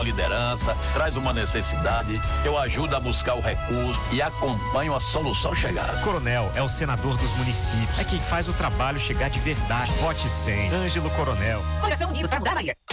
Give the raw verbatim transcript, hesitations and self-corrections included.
liderança, traz uma necessidade, eu ajudo a buscar o recurso e acompanho a solução chegar. Coronel é o senador dos municípios, é quem faz o trabalho chegar de verdade. Vote cem. Ângelo Coronel. Coligação Unidos para mudar a Bahia.